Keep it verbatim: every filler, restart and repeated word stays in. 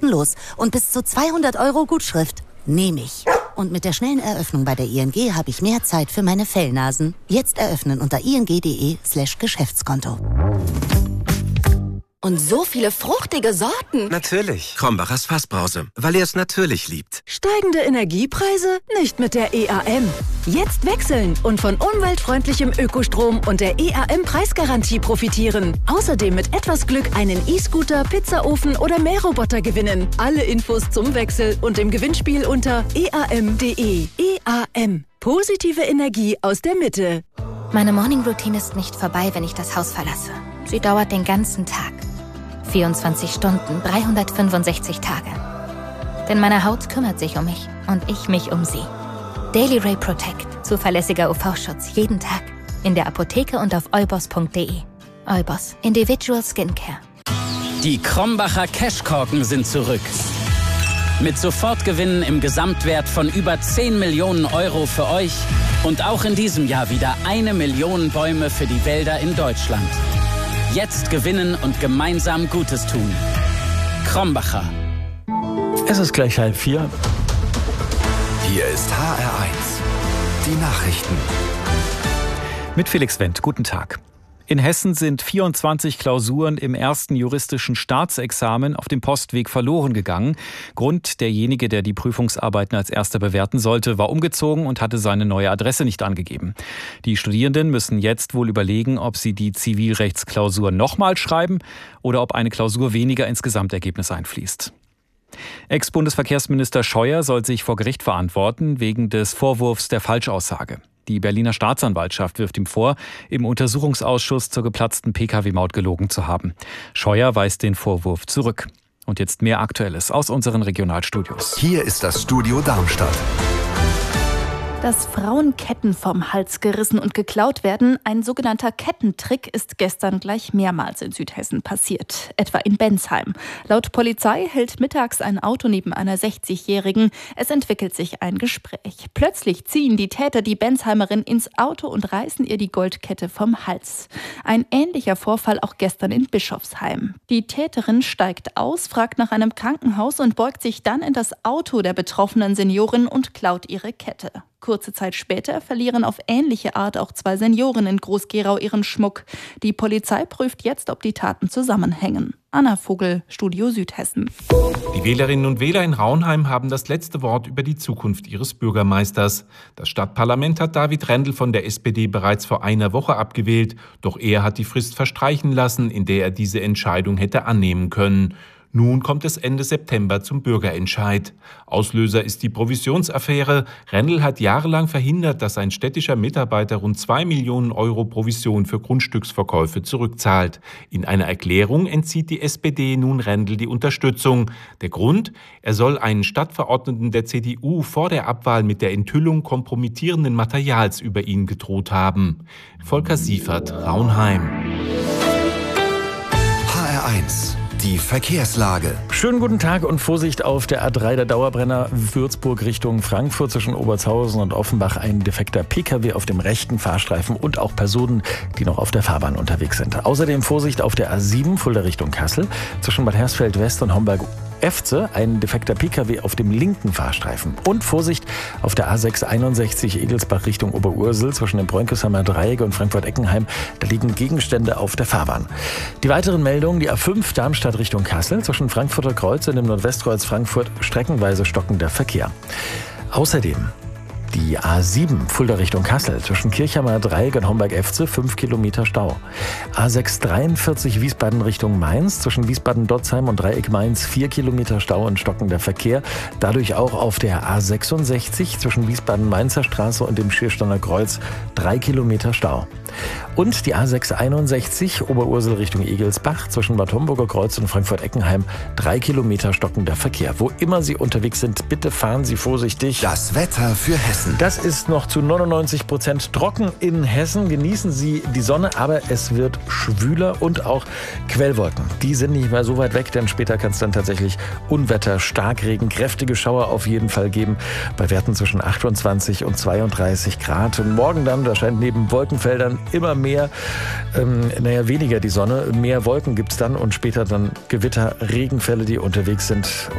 kostenlos und bis zu zweihundert Euro Gutschrift. Nehme ich. Und mit der schnellen Eröffnung bei der I N G habe ich mehr Zeit für meine Fellnasen. Jetzt eröffnen unter ing.de slash Geschäftskonto. Und so viele fruchtige Sorten. Natürlich. Krombachers Fassbrause, weil ihr es natürlich liebt. Steigende Energiepreise? Nicht mit der E A M. Jetzt wechseln und von umweltfreundlichem Ökostrom und der E A M-Preisgarantie profitieren. Außerdem mit etwas Glück einen E-Scooter, Pizzaofen oder Mähroboter gewinnen. Alle Infos zum Wechsel und im Gewinnspiel unter e a m punkt d e. E A M. Positive Energie aus der Mitte. Meine Morning-Routine ist nicht vorbei, wenn ich das Haus verlasse. Sie dauert den ganzen Tag. vierundzwanzig Stunden, dreihundertfünfundsechzig Tage. Denn meine Haut kümmert sich um mich und ich mich um sie. Daily Ray Protect. Zuverlässiger U V-Schutz jeden Tag. In der Apotheke und auf eubos punkt d e. Eubos. Individual Skincare. Die Krombacher Cashkorken sind zurück. Mit Sofortgewinnen im Gesamtwert von über zehn Millionen Euro für euch und auch in diesem Jahr wieder eine Million Bäume für die Wälder in Deutschland. Jetzt gewinnen und gemeinsam Gutes tun. Krombacher. Es ist gleich halb vier. Hier ist H R eins. Die Nachrichten. Mit Felix Wendt. Guten Tag. In Hessen sind vierundzwanzig Klausuren im ersten juristischen Staatsexamen auf dem Postweg verloren gegangen. Grund: derjenige, der die Prüfungsarbeiten als erster bewerten sollte, war umgezogen und hatte seine neue Adresse nicht angegeben. Die Studierenden müssen jetzt wohl überlegen, ob sie die Zivilrechtsklausur nochmal schreiben oder ob eine Klausur weniger ins Gesamtergebnis einfließt. Ex-Bundesverkehrsminister Scheuer soll sich vor Gericht verantworten wegen des Vorwurfs der Falschaussage. Die Berliner Staatsanwaltschaft wirft ihm vor, im Untersuchungsausschuss zur geplatzten Pkw-Maut gelogen zu haben. Scheuer weist den Vorwurf zurück. Und jetzt mehr Aktuelles aus unseren Regionalstudios. Hier ist das Studio Darmstadt. Dass Frauen Ketten vom Hals gerissen und geklaut werden, ein sogenannter Kettentrick, ist gestern gleich mehrmals in Südhessen passiert, etwa in Bensheim. Laut Polizei hält mittags ein Auto neben einer sechzigjährigen. Es entwickelt sich ein Gespräch. Plötzlich ziehen die Täter die Bensheimerin ins Auto und reißen ihr die Goldkette vom Hals. Ein ähnlicher Vorfall auch gestern in Bischofsheim. Die Täterin steigt aus, fragt nach einem Krankenhaus und beugt sich dann in das Auto der betroffenen Seniorin und klaut ihre Kette. Kurze Zeit später verlieren auf ähnliche Art auch zwei Senioren in Groß-Gerau ihren Schmuck. Die Polizei prüft jetzt, ob die Taten zusammenhängen. Anna Vogel, Studio Südhessen. Die Wählerinnen und Wähler in Raunheim haben das letzte Wort über die Zukunft ihres Bürgermeisters. Das Stadtparlament hat David Rendel von der S P D bereits vor einer Woche abgewählt. Doch er hat die Frist verstreichen lassen, in der er diese Entscheidung hätte annehmen können. Nun kommt es Ende September zum Bürgerentscheid. Auslöser ist die Provisionsaffäre. Rendel hat jahrelang verhindert, dass ein städtischer Mitarbeiter rund zwei Millionen Euro Provision für Grundstücksverkäufe zurückzahlt. In einer Erklärung entzieht die S P D nun Rendel die Unterstützung. Der Grund: Er soll einen Stadtverordneten der C D U vor der Abwahl mit der Enthüllung kompromittierenden Materials über ihn gedroht haben. Volker Siefert, Raunheim. H R eins. Die Verkehrslage. Schönen guten Tag und Vorsicht auf der A drei, der Dauerbrenner Würzburg Richtung Frankfurt zwischen Obertshausen und Offenbach. Ein defekter Pkw auf dem rechten Fahrstreifen und auch Personen, die noch auf der Fahrbahn unterwegs sind. Außerdem Vorsicht auf der A sieben Fulda Richtung Kassel zwischen Bad Hersfeld West und Homberg-Efze. Ein defekter Pkw auf dem linken Fahrstreifen. Und Vorsicht auf der A sechs einundsechzig Egelsbach Richtung Oberursel zwischen dem Bräunkesheimer Dreieck und Frankfurt-Eckenheim. Da liegen Gegenstände auf der Fahrbahn. Die weiteren Meldungen: die A fünf Darmstadt Richtung Kassel zwischen Frankfurter Kreuz und dem Nordwestkreuz Frankfurt streckenweise stockender Verkehr. Außerdem die A sieben Fulda Richtung Kassel zwischen Kirchheimer Dreieck und Homberg-Efze fünf Kilometer Stau. A sechs dreiundvierzig Wiesbaden Richtung Mainz zwischen Wiesbaden-Dotzheim und Dreieck Mainz vier Kilometer Stau und stockender Verkehr. Dadurch auch auf der A sechsundsechzig zwischen Wiesbaden-Mainzer Straße und dem Schiersteiner Kreuz drei Kilometer Stau. Und die A sechs einundsechzig Oberursel Richtung Egelsbach zwischen Bad Homburger Kreuz und Frankfurt-Eckenheim drei Kilometer stockender Verkehr. Wo immer Sie unterwegs sind, bitte fahren Sie vorsichtig. Das Wetter für Hessen. Das ist noch zu neunundneunzig Prozent trocken in Hessen. Genießen Sie die Sonne, aber es wird schwüler und auch Quellwolken. Die sind nicht mehr so weit weg, denn später kann es dann tatsächlich Unwetter, Starkregen, kräftige Schauer auf jeden Fall geben. Bei Werten zwischen achtundzwanzig und zweiunddreißig Grad. Und morgen dann, da scheint neben Wolkenfeldern immer mehr, ähm, naja, weniger die Sonne. Mehr Wolken gibt es dann und später dann Gewitter, Regenfälle, die unterwegs sind.